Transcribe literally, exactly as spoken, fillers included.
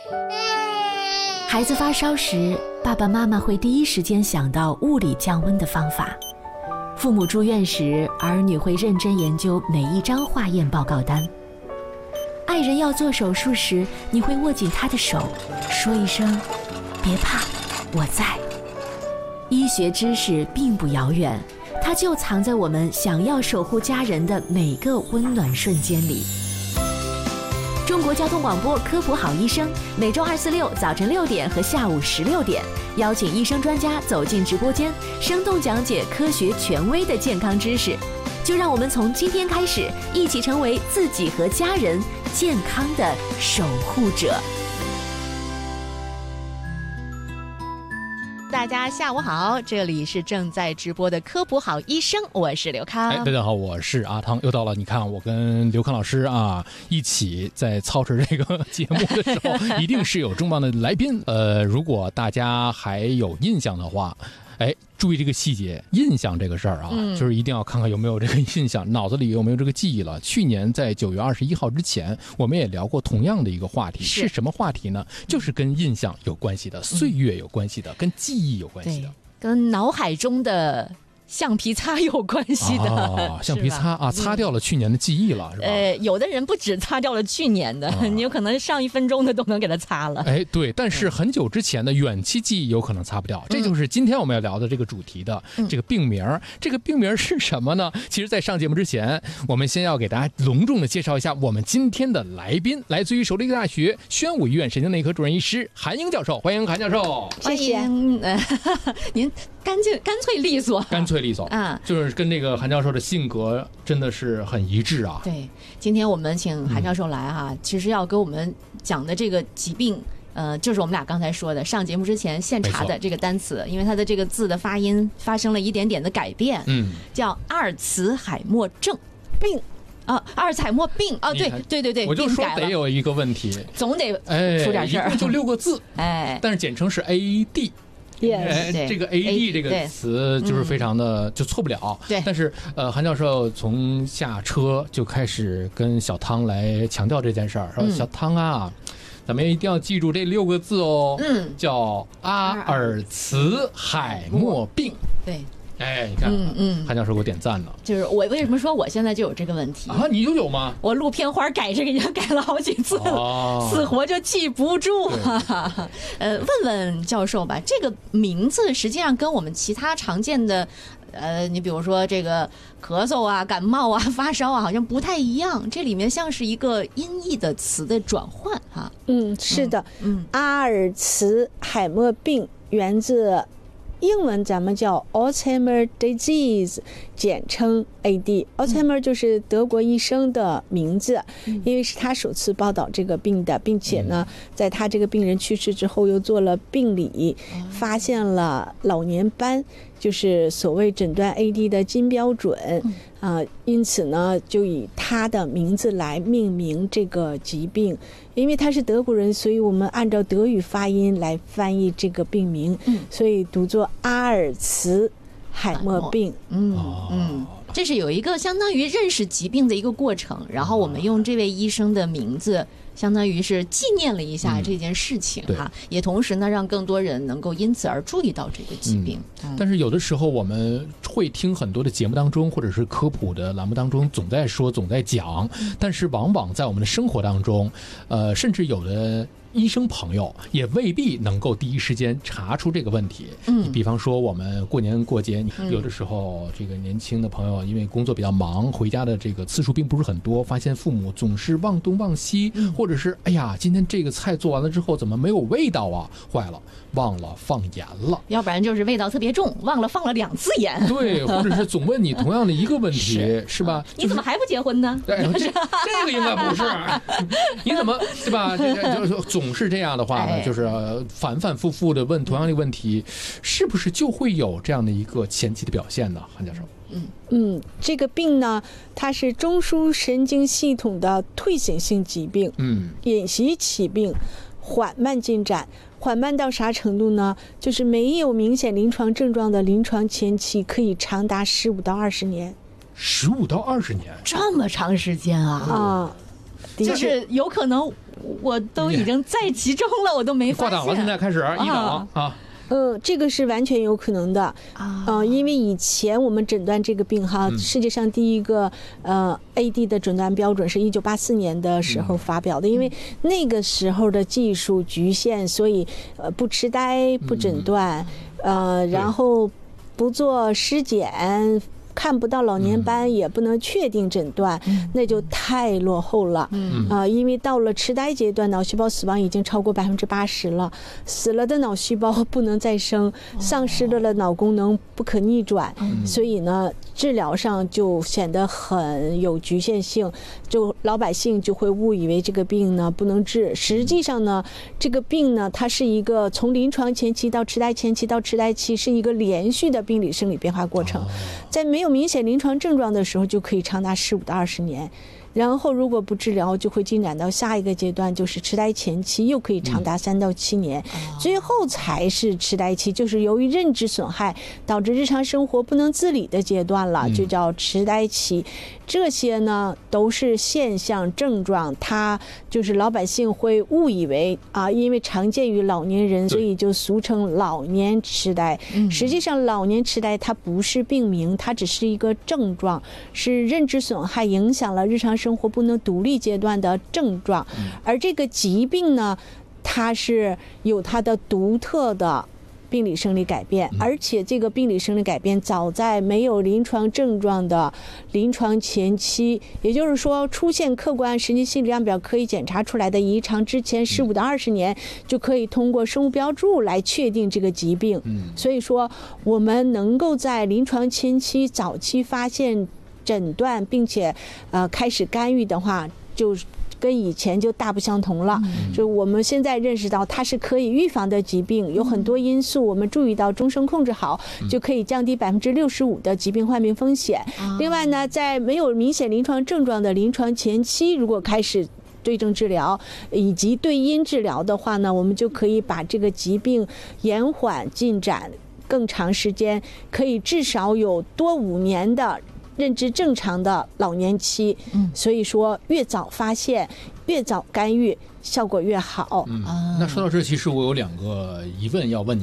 孩子发烧时，爸爸妈妈会第一时间想到物理降温的方法。父母住院时，儿女会认真研究每一张化验报告单。爱人要做手术时，你会握紧他的手，说一声别怕，我在。医学知识并不遥远，它就藏在我们想要守护家人的每个温暖瞬间里。中国交通广播科普好医生，每周二、四、六早晨六点和下午十六点，邀请医生专家走进直播间，生动讲解科学权威的健康知识。就让我们从今天开始，一起成为自己和家人健康的守护者。大家下午好，这里是正在直播的科普好医生，我是刘康。 哎，大家好，我是阿汤。又到了，你看我跟刘康老师啊一起在操持这个节目的时候，一定是有重磅的来宾。呃，如果大家还有印象的话，哎，注意这个细节，印象这个事儿啊、嗯，就是一定要看看有没有这个印象，脑子里有没有这个记忆了。去年在九月二十一号之前，我们也聊过同样的一个话题，是什么话题呢？就是跟印象有关系的，岁月有关系的，跟记忆有关系的， 跟脑海中的橡皮擦有关系的、 啊、橡皮擦啊，擦掉了去年的记忆了，是吧？ 呃，有的人不止擦掉了去年的、啊，你有可能上一分钟的都能给它擦了。 哎，对，但是很久之前的远期记忆有可能擦不掉，嗯、这就是今天我们要聊的这个主题的这个病名、嗯。这个病名是什么呢？其实，在上节目之前，我们先要给大家隆重的介绍一下我们今天的来宾，来自于首都医科大学宣武医院神经内科主任医师韩英教授，欢迎韩教授。 谢谢。呃、您干脆干脆利索， 干脆利索啊，就是跟这个韩教授的性格真的是很一致啊。 对，今天我们请韩教授来哈、啊嗯，其实要跟我们讲的这个疾病，呃，就是我们俩刚才说的，上节目之前现查的这个单词，因为它的这个字的发音发生了一点点的改变，嗯，叫阿尔茨海默症病。啊，阿尔茨海默病啊，对对对对， 我就说得有一个问题， 总得出点事儿， 哎、就六个字，哎，但是简称是 A D。 Yes, 这个 A D 这个词就是非常的就错不了， 对。 但是呃，韩教授从下车就开始跟小汤来强调这件事儿，说小汤啊，咱们一定要记住这六个字哦，嗯，叫阿尔茨海默病， 对。 哎，你看，嗯嗯，韩教授给我点赞了。 就是我为什么说我现在就有这个问题啊？你就有吗？ 我录片花改这个已经改了好几次了，哦、死活就记不住啊。呃，问问教授吧，这个名字实际上跟我们其他常见的，呃，你比如说这个咳嗽啊、感冒啊、发烧啊，好像不太一样。这里面像是一个音译的词的转换哈、啊。 嗯，是的，嗯，阿尔茨海默病源自。英文咱们叫 Alzheimer disease， 简称 A D。Alzheimer 就是德国医生的名字，因为是他首次报道这个病的，并且呢，在他这个病人去世之后，又做了病理，发现了老年斑，就是所谓诊断 A D 的金标准啊、呃。因此呢，就以他的名字来命名这个疾病。因为他是德国人，所以我们按照德语发音来翻译这个病名，嗯、所以读作阿尔茨海默病。 嗯嗯，这是有一个相当于认识疾病的一个过程，然后我们用这位医生的名字，相当于是纪念了一下这件事情哈、嗯，也同时呢让更多人能够因此而注意到这个疾病。 嗯嗯、但是有的时候我们会听很多的节目当中，或者是科普的栏目当中，总在说、总在讲，但是往往在我们的生活当中，呃，甚至有的。医生朋友也未必能够第一时间查出这个问题。嗯，你比方说我们过年过节，有的时候这个年轻的朋友因为工作比较忙，回家的这个次数并不是很多，发现父母总是忘东忘西，嗯、或者是哎呀，今天这个菜做完了之后怎么没有味道啊？坏了，忘了放盐了。 要不然就是味道特别重，忘了放了两次盐。 对，或者是总问你同样的一个问题，是, 是吧？ 你怎么还不结婚呢？ 对，这这个应该不是。你怎么对吧？这个就是总。总是这样的话呢，就是反反复复的问同样的问题，是不是就会有这样的一个前期的表现呢？韩教授， 嗯嗯，这个病呢，它是中枢神经系统的退行性疾病，嗯，隐袭起病，缓慢进展。缓慢到啥程度呢？就是没有明显临床症状的临床前期可以长达十五到二十年。 十五到二十年， 这么长时间啊！ 啊。 就是有可能我都已经在其中了，我都没发现。 挂档了，现在开始一档啊。 嗯，这个是完全有可能的啊、呃，因为以前我们诊断这个病哈，嗯、世界上第一个呃 A D 的诊断标准是一九八四年的时候发表的，嗯、因为那个时候的技术局限，所以呃不痴呆不诊断，嗯、呃，然后不做尸检。看不到老年斑也不能确定诊断，嗯、那就太落后了。嗯啊、呃，因为到了痴呆阶段，脑细胞死亡已经超过百分之八十了，死了的脑细胞不能再生，丧失了的脑功能不可逆转，嗯、所以呢，治疗上就显得很有局限性，就老百姓就会误以为这个病呢不能治。实际上呢，这个病呢，它是一个从临床前期到痴呆前期到痴呆期是一个连续的病理生理变化过程，在没有明显临床症状的时候，就可以长达十五到二十年。然后如果不治疗，就会进展到下一个阶段，就是痴呆前期，又可以长达三到七年，嗯、最后才是痴呆期，就是由于认知损害导致日常生活不能自理的阶段了，就叫痴呆期。这些呢都是现象症状，它就是老百姓会误以为啊，因为常见于老年人，所以就俗称老年痴呆。实际上，老年痴呆它不是病名，它只是一个症状，是认知损害影响了日常生活不能独立阶段的症状。而这个疾病呢，它是有它的独特的病理生理改变，而且这个病理生理改变早在没有临床症状的临床前期，也就是说出现客观神经心理量表可以检查出来的异常之前十五到二十年，就可以通过生物标注来确定这个疾病。所以说我们能够在临床前期早期发现诊断，并且呃开始干预的话，就跟以前就大不相同了。就我们现在认识到它是可以预防的疾病，有很多因素我们注意到，终生控制好就可以降低百分之六十五的疾病患病风险。另外呢，在没有明显临床症状的临床前期，如果开始对症治疗以及对因治疗的话呢，我们就可以把这个疾病延缓进展更长时间，可以至少有多五年的认知正常的老年期。嗯，所以说越早发现越早干预效果越好。 嗯，那说到这，其实我有两个疑问要问你。